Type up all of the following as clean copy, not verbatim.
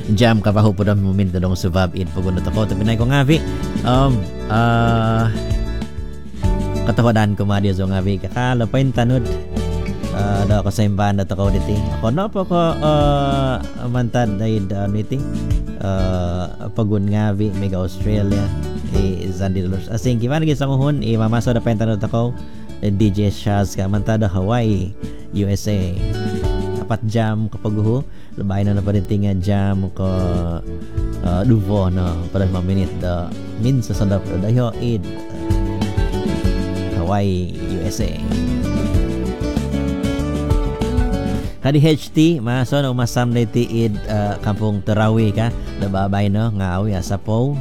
jam kabaho po dong momento dong subab id pagunot ako tapi nay ko ngavi katawadan ko madi so ngavi kakala pa tanud da ko sa imbahan da ko diti ako no po ko mantad dai niti pagun ngavi mega Australia Zandi Dolores asing gimana gisang uhon mamaso da pa tanud ako DJ Shaz ka mantada Hawaii USA 4 jam kapag labay na naparinting nga jam ko duvo na para 5 minute da min sa sadap dayo id Hawaii USA kadi HT maso na umasam na iti id kampung Tarawi ka nababay no nga awi sa po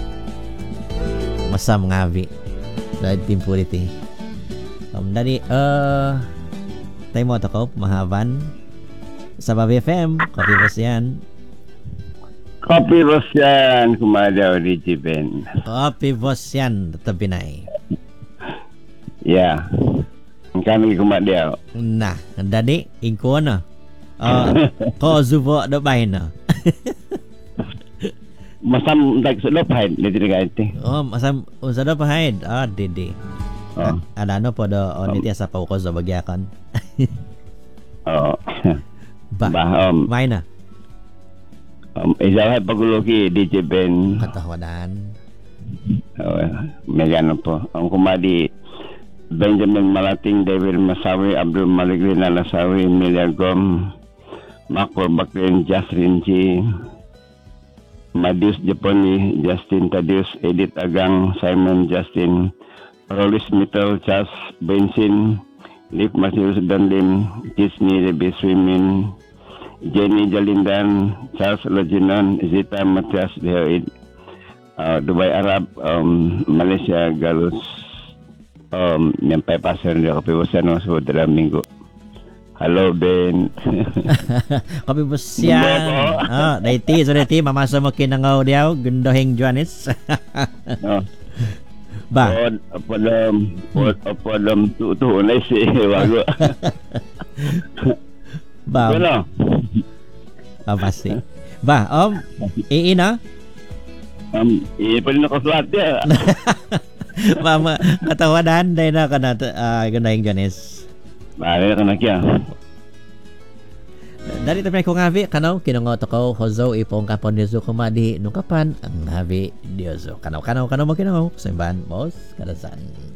masam ngavi dahil timpuriti dari tayo mo takop mahaban sa Babi FM, Kopi Bos yan. Kopi Bos yan, kumadaw di Jiben. Kopi Bos yan, tabinay. Yeah. Kami kumadaw. Nah, dadi, ingko na. Ko zubo do bay na. Masam tak sedap haid, dito na iti. Masam sedap haid. Didi. Ada ano po do, niti sa pau ko sa bagyakan. May na isaw paguloki di Jiben katawadan may gano po ang kumadi Benjamin Malating David Masawi Abdul Malik Nalasawi Emilia Gom Makor Bakrin Jasrin G Madius Japoni Justin Tadius Edith Agang Simon Justin Rolis Mittel Charles Bensin Lip Masius Dandim Disney Debbie Swimin Jenny Jalindan Charles Loginon Zita Matias Dehoid Dubai Arab Malaysia Galus nyampai pasar dia Kopi Bosan masuk dalam minggu. Halo Ben. Kopi Bosan daiti so daiti mamasa mo kinangaw diaw gundohing Juanis. Ba podam tu na si wago. Ba pasti ba iina pwede na kasulat ya. Mama katawadan dahil na ka na gundohing Juanis. Bale ka na kya. Dari tapi ko ngavi kanaw kinangot ako hozo ipong kapon Dioso kumadi nung kapan ang ngavi Dioso kanaw mo kinangaw sa imbahan boss kadasan.